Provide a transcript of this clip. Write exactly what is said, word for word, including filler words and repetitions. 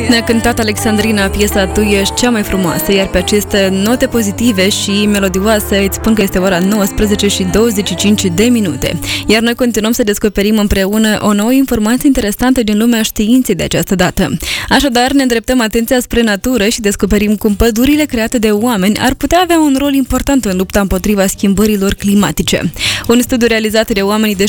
Ne-a cântat Alexandrina piesa Tu ești cea mai frumoasă, iar pe aceste note pozitive și melodioase îți spun că este ora nouăsprezece și douăzeci și cinci de minute. Iar noi continuăm să descoperim împreună o nouă informație interesantă din lumea științei de această dată. Așadar, ne îndreptăm atenția spre natură și descoperim cum pădurile create de oameni ar putea avea un rol important în lupta împotriva schimbărilor climatice. Un studiu realizat de oamenii de